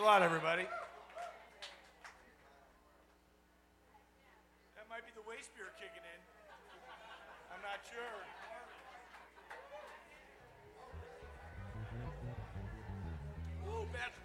a lot, everybody. That might be the waist beer kicking in. I'm not sure. Ooh, Bachelor